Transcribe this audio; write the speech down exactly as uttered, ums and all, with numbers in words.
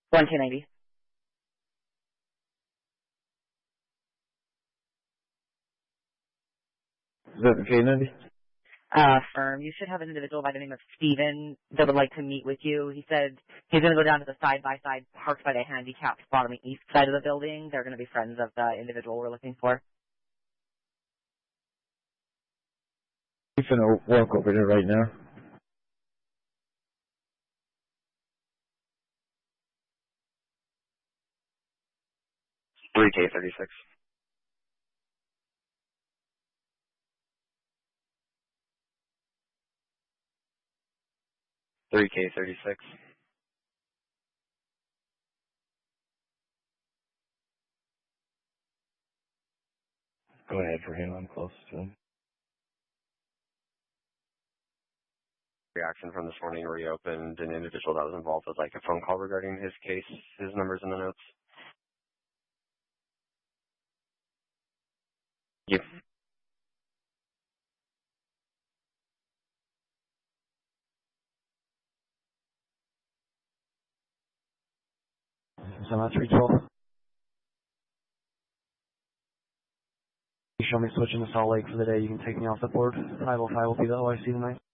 One two ninety. Is that the K ninety? Uh, firm. You should have an individual by the name of Steven that would like to meet with you. He said he's going to go down to the side-by-side parked by the handicap spot on the east side of the building. They're going to be friends of the individual we're looking for. He's going to walk over there right now. three K thirty-six. three K thirty-six. Go ahead for him. I'm close to him. Reaction from this morning reopened an individual that was involved with like a phone call regarding his case. His number's in the notes. Yep. So I'm at three twelve. You show me switching to Salt Lake for the day. You can take me off the board. five oh five will be the O I C tonight.